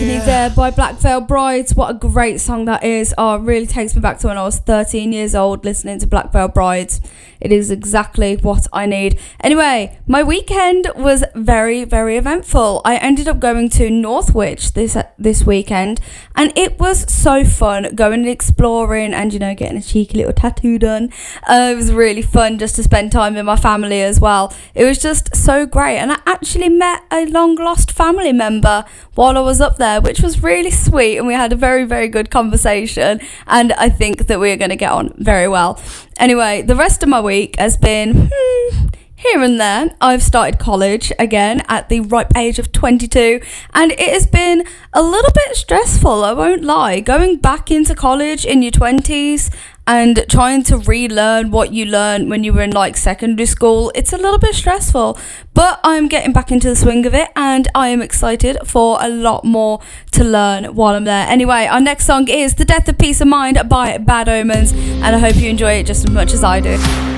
Agony there by Black Veil Brides. What a great song that is. Oh, it really takes me back to when I was 13 years old listening to Black Veil Brides. It is exactly what I need. Anyway, my weekend was very, very eventful. I ended up going to Northwich this weekend, and it was so fun going and exploring and, you know, getting a cheeky little tattoo done. It was really fun just to spend time with my family as well. It was just so great, and I actually met a long lost family member while I was up there, which was really sweet, and we had a very, very good conversation, and I think that we're going to get on very well. Anyway, the rest of my week has been here and there. I've started college again at the ripe age of 22, and it has been a little bit stressful, I won't lie. Going back into college in your 20s and trying to relearn what you learned when you were in like secondary school, it's a little bit stressful, but I'm getting back into the swing of it, and I am excited for a lot more to learn while I'm there. Anyway, our next song is The Death of Peace of Mind by Bad Omens, and I hope you enjoy it just as much as I do.